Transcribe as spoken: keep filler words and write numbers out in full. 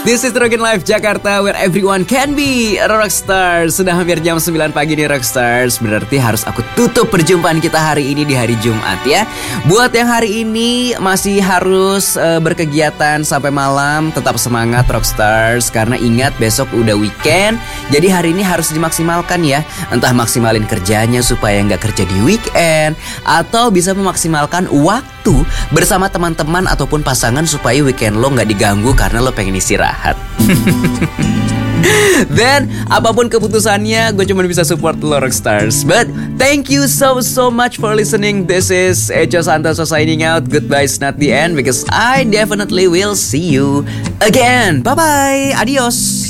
This is Rockin' Life Jakarta, where everyone can be a rockstar. Sudah hampir jam sembilan pagi nih rockstars. Berarti harus aku tutup perjumpaan kita hari ini di hari Jumat ya. Buat yang hari ini masih harus uh, berkegiatan sampai malam, tetap semangat rockstars. Karena ingat besok udah weekend. Jadi hari ini harus dimaksimalkan ya. Entah maksimalin kerjanya supaya nggak kerja di weekend, atau bisa memaksimalkan waktu bersama teman-teman ataupun pasangan supaya weekend lo nggak diganggu karena lo pengen istirahat. Then apapun keputusannya, gue cuma bisa support lo rockstars. But thank you so so much for listening. This is Echo Santoso signing out. Goodbye is not the end, because I definitely will see you again. Bye bye, adios.